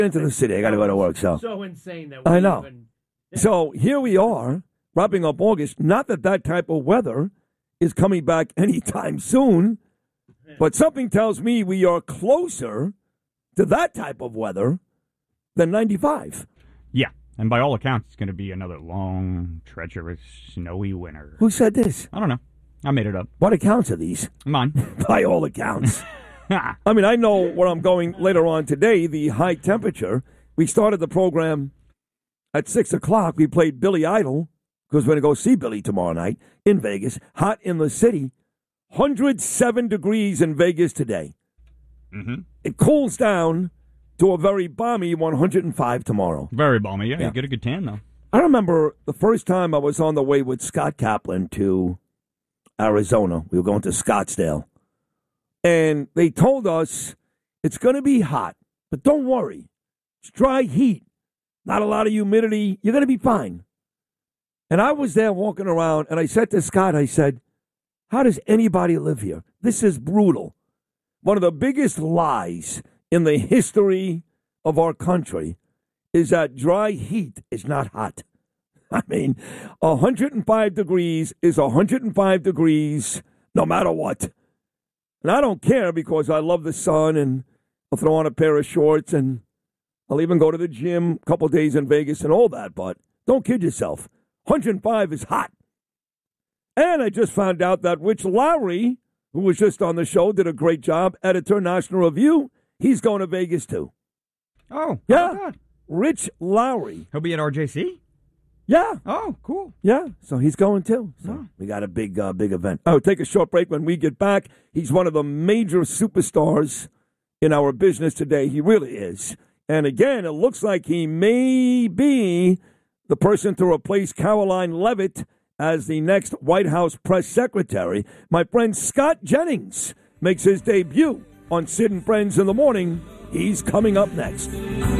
into the city. I got to go to work. So insane that I know. So here we are, wrapping up August. Not that type of weather is coming back anytime soon, but something tells me we are closer to that type of weather than 95. Yeah, and by all accounts, it's going to be another long, treacherous, snowy winter. Who said this? I don't know. I made it up. What accounts are these? Mine. By all accounts. I mean, I know where I'm going later on today, the high temperature. We started the program at 6 o'clock. We played Billy Idol, because we're going to go see Billy tomorrow night in Vegas. Hot in the city. 107 degrees in Vegas today. Mm-hmm. It cools down to a very balmy 105 tomorrow. Very balmy, yeah. You get a good tan, though. I remember the first time I was on the way with Scott Kaplan to Arizona. We were going to Scottsdale. And they told us it's going to be hot, but don't worry. It's dry heat. Not a lot of humidity. You're going to be fine. And I was there walking around, and I said to Scott, I said, how does anybody live here? This is brutal. One of the biggest lies in the history of our country is that dry heat is not hot. I mean, 105 degrees is 105 degrees no matter what. And I don't care because I love the sun, and I'll throw on a pair of shorts, and I'll even go to the gym a couple days in Vegas and all that. But don't kid yourself. 105 is hot. And I just found out that Rich Lowry, who was just on the show, did a great job. Editor, National Review. He's going to Vegas, too. Oh, yeah. God. Rich Lowry. He'll be at RJC? Yeah. Oh, cool. Yeah, so he's going, too. So we got a big event. Oh, take a short break. When we get back, he's one of the major superstars in our business today. He really is. And again, it looks like he may be the person to replace Caroline Leavitt as the next White House press secretary. My friend Scott Jennings makes his debut on Sid and Friends in the Morning. He's coming up next.